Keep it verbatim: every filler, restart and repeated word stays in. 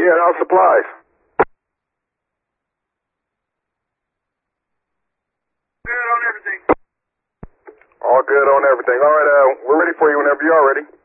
Yeah, how's supplies? Good on everything. All good on everything. All right, uh, we're ready for you whenever you are ready.